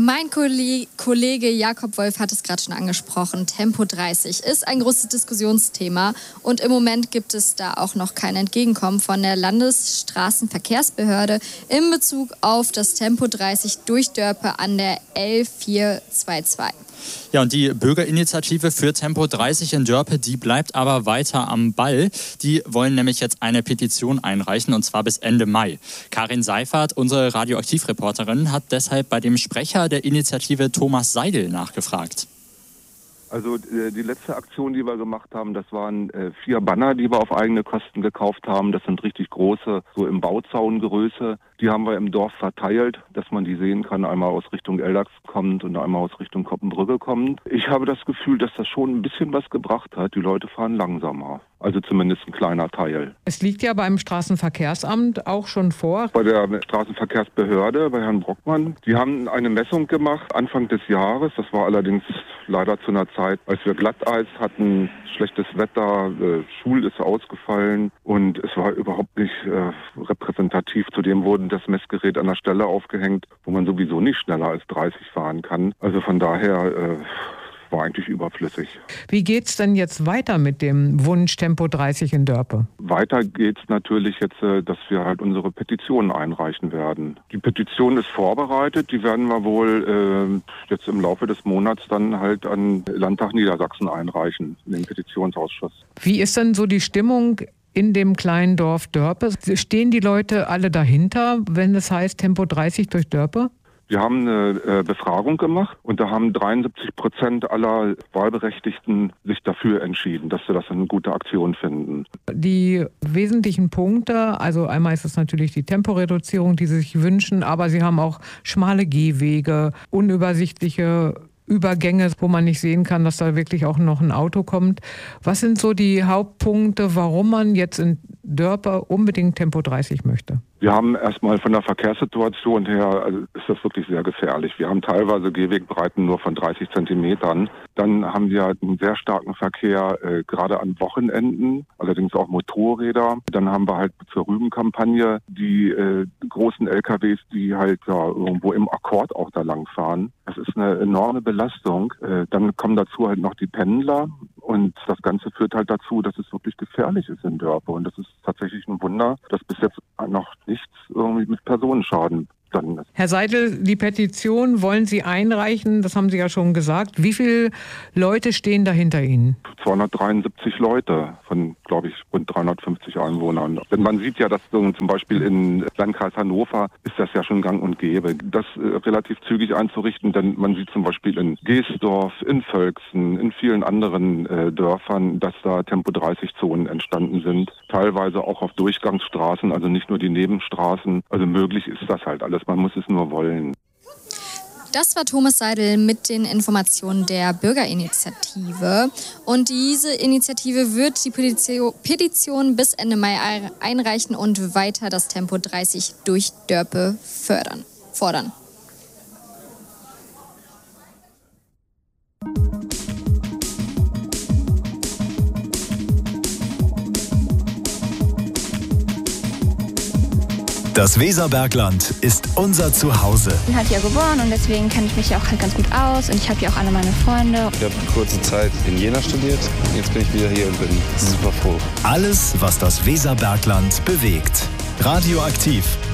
Mein Kollege Jakob Wolf hat es gerade schon angesprochen. Tempo 30 ist ein großes Diskussionsthema und im Moment gibt es da auch noch kein Entgegenkommen von der Landesstraßenverkehrsbehörde in Bezug auf das Tempo 30 durch Dörpe an der L422. Ja, und die Bürgerinitiative für Tempo 30 in Dörpe, die bleibt aber weiter am Ball. Die wollen nämlich jetzt eine Petition einreichen, und zwar bis Ende Mai. Karin Seifert, unsere Radioaktivreporterin, hat deshalb bei dem Sprecher der Initiative Thomas Seidel nachgefragt. Also die letzte Aktion, die wir gemacht haben, das waren 4 Banner, die wir auf eigene Kosten gekauft haben. Das sind richtig große, so im Bauzaungröße. Die haben wir im Dorf verteilt, dass man die sehen kann, einmal aus Richtung Eldax kommt und einmal aus Richtung Koppenbrügge kommt. Ich habe das Gefühl, dass das schon ein bisschen was gebracht hat. Die Leute fahren langsamer. Also zumindest ein kleiner Teil. Es liegt ja beim Straßenverkehrsamt auch schon vor. Bei der Straßenverkehrsbehörde, bei Herrn Brockmann, die haben eine Messung gemacht Anfang des Jahres. Das war allerdings leider zu einer Zeit, als wir Glatteis hatten, schlechtes Wetter, Schule ist ausgefallen und es war überhaupt nicht repräsentativ. Zudem wurde das Messgerät an der Stelle aufgehängt, wo man sowieso nicht schneller als 30 fahren kann. Also von daher war eigentlich überflüssig. Wie geht's denn jetzt weiter mit dem Wunsch Tempo 30 in Dörpe? Weiter geht's natürlich jetzt, dass wir halt unsere Petition einreichen werden. Die Petition ist vorbereitet, die werden wir wohl jetzt im Laufe des Monats dann halt an Landtag Niedersachsen einreichen, in den Petitionsausschuss. Wie ist denn so die Stimmung in dem kleinen Dorf Dörpe? Stehen die Leute alle dahinter, wenn es heißt Tempo 30 durch Dörpe? Wir haben eine Befragung gemacht und da haben 73% aller Wahlberechtigten sich dafür entschieden, dass sie das eine gute Aktion finden. Die wesentlichen Punkte, also einmal ist es natürlich die Temporeduzierung, die sie sich wünschen, aber sie haben auch schmale Gehwege, unübersichtliche Übergänge, wo man nicht sehen kann, dass da wirklich auch noch ein Auto kommt. Was sind so die Hauptpunkte, warum man jetzt in Dörpe unbedingt Tempo 30 möchte? Wir haben erstmal von der Verkehrssituation her, also ist das wirklich sehr gefährlich. Wir haben teilweise Gehwegbreiten nur von 30 Zentimetern. Dann haben wir einen sehr starken Verkehr, gerade an Wochenenden, allerdings auch Motorräder. Dann haben wir halt zur Rübenkampagne die großen LKWs, die halt irgendwo im Akkord auch da lang fahren. Das ist eine enorme Belastung. Dann kommen dazu halt noch die Pendler. Und das Ganze führt halt dazu, dass es wirklich gefährlich ist in Dörpe. Und das ist tatsächlich ein Wunder, dass bis jetzt noch nichts irgendwie mit Personenschaden dann ist. Herr Seidel, die Petition wollen Sie einreichen, das haben Sie ja schon gesagt. Wie viele Leute stehen da hinter Ihnen? 273 Leute von, glaube ich, rund 350 Einwohnern. Denn man sieht ja, dass zum Beispiel im Landkreis Hannover ist das ja schon gang und gäbe, das relativ zügig einzurichten. Denn man sieht zum Beispiel in Geesdorf, in Völksen, in vielen anderen Dörfern, dass da Tempo-30-Zonen entstanden sind. Teilweise auch auf Durchgangsstraßen, also nicht nur die Nebenstraßen. Also möglich ist das halt alles. Man muss es nur wollen. Das war Thomas Seidel mit den Informationen der Bürgerinitiative. Und diese Initiative wird die Petition bis Ende Mai einreichen und weiter das Tempo 30 durch Dörpe fordern. Das Weserbergland ist unser Zuhause. Ich bin halt hier geboren und deswegen kenne ich mich hier auch halt ganz gut aus und ich habe hier auch alle meine Freunde. Ich habe kurze Zeit in Jena studiert, jetzt bin ich wieder hier und bin super froh. Alles, was das Weserbergland bewegt. Radioaktiv.